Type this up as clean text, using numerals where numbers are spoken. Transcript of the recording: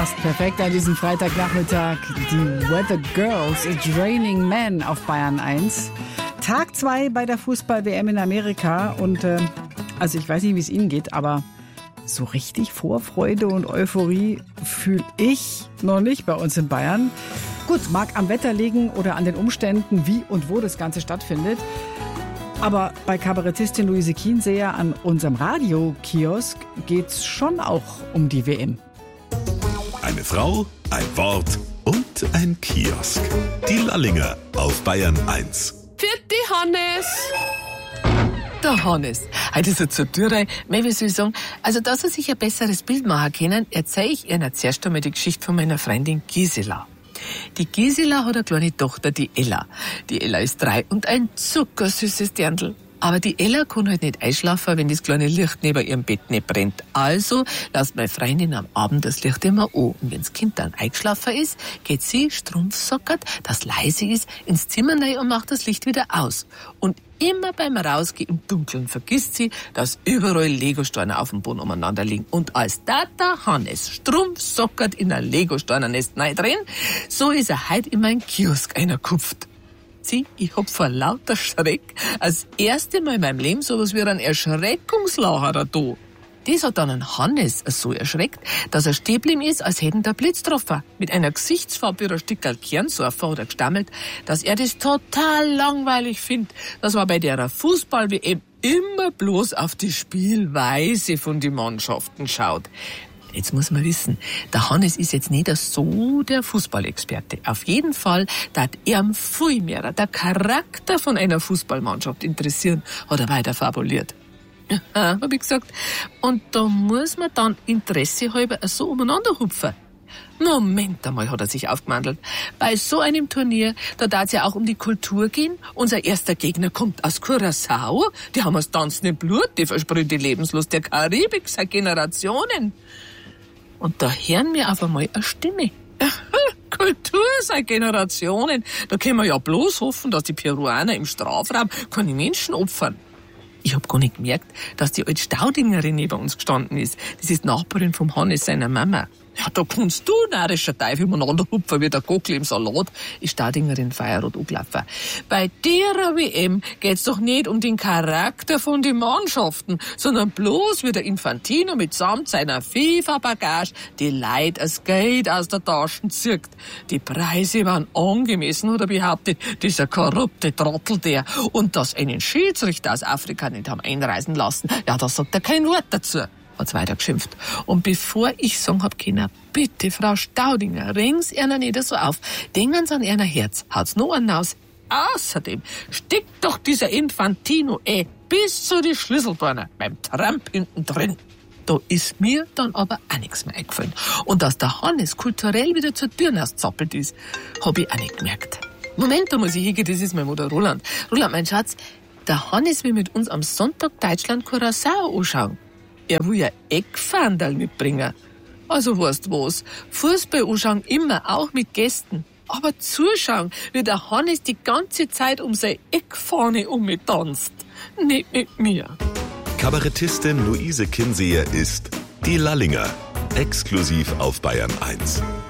Passt perfekt an diesem Freitagnachmittag. Die Weather Girls, It's Raining Men auf Bayern 1. Tag 2 bei der Fußball-WM in Amerika. Und also ich weiß nicht, wie es Ihnen geht, aber so richtig Vorfreude und Euphorie fühle ich noch nicht bei uns in Bayern. Gut, mag am Wetter liegen oder an den Umständen, wie und wo das Ganze stattfindet. Aber bei Kabarettistin Luise Kienseher an unserem Radiokiosk geht's schon auch um die WM. Eine Frau, ein Wort und ein Kiosk. Die Lallinger auf Bayern 1. Vierte Hannes! Der Hannes. Heute ist er zur Tür rein. Wie soll ich sagen? Also, dass er sich ein besseres Bild machen kann, erzähle ich Ihnen zuerst einmal die Geschichte von meiner Freundin Gisela. Die Gisela hat eine kleine Tochter, die Ella. Die Ella ist 3 und ein zuckersüßes Dirndl. Aber die Ella kann halt nicht einschlafen, wenn das kleine Licht neben ihrem Bett nicht brennt. Also lässt meine Freundin am Abend das Licht immer an. Und wenn das Kind dann eingeschlafen ist, geht sie strumpfsockert, das leise ist, ins Zimmer rein und macht das Licht wieder aus. Und immer beim Rausgehen im Dunkeln vergisst sie, dass überall Legosteine auf dem Boden umeinander liegen. Und als der Hannes strumpfsockert in ein Legosteinernest rein drin, so ist er heute in meinen Kiosk einerkupft. Ich hab vor lauter Schreck das erste Mal in meinem Leben sowas wie einen Erschreckungslacher da. Das hat dann einen Hannes so erschreckt, dass er stehen geblieben ist, als hätten der Blitz getroffen. Mit einer Gesichtsfarbe wie ein Stückerl Kernsurfer hat er gestammelt, dass er das total langweilig findet, dass man bei der Fußball-WM immer bloß auf die Spielweise von den Mannschaften schaut. Jetzt muss man wissen, der Hannes ist jetzt nicht so der Fußballexperte. Auf jeden Fall darf er viel mehr der Charakter von einer Fußballmannschaft interessieren, hat er weiter fabuliert. Ja, hab ich gesagt. Und da muss man dann Interesse halber so umeinander hupfen. Moment einmal, hat er sich aufgemandelt. Bei so einem Turnier, da darf es ja auch um die Kultur gehen. Unser erster Gegner kommt aus Curaçao. Die haben das Tanzen im Blut, die versprühen die Lebenslust der Karibik seit Generationen. Und da hören wir auf einmal eine Stimme. Kultur seit Generationen. Da können wir ja bloß hoffen, dass die Peruaner im Strafraum keine Menschen opfern. Ich hab gar nicht gemerkt, dass die alte Staudingerin neben uns gestanden ist. Das ist die Nachbarin vom Hannes, seiner Mama. Ja, da kannst du, narrischer Teufel, umeinander hupfen wie der Gockel im Salat, ist Staudingerin feierrot angelaufen. Bei der WM geht's doch nicht um den Charakter von den Mannschaften, sondern bloß wie der Infantino mitsamt seiner FIFA-Bagage die Leute das Geld aus der Taschen zirkt. Die Preise waren angemessen, oder behauptet dieser korrupte Trottel der. Und dass einen Schiedsrichter aus Afrika nicht haben einreisen lassen, ja, da sagt er kein Wort dazu. Hat's weiter geschimpft. Und bevor ich sagen hab können, bitte, Frau Staudinger, ring's einer nicht so auf. Denken Sie an Ihr Herz. Haut's noch einen aus. Außerdem steckt doch dieser Infantino bis zu die Schlüsselbeine beim Trump hinten drin. Da ist mir dann aber auch nichts mehr eingefallen. Und dass der Hannes kulturell wieder zur Tür zappelt ist, hab ich auch nicht gemerkt. Moment, da muss ich hingehen, das ist mein Mutter Roland. Roland, mein Schatz, der Hannes will mit uns am Sonntag Deutschland-Curaçao anschauen. Er will ja Eckfahndal mitbringen. Also weißt was, Fußball anschauen immer, auch mit Gästen. Aber zuschauen, wie der Hannes die ganze Zeit um seine Eckfahne tanzt. Nicht mit mir. Kabarettistin Luise Kienseher ist die Lallinger. Exklusiv auf Bayern 1.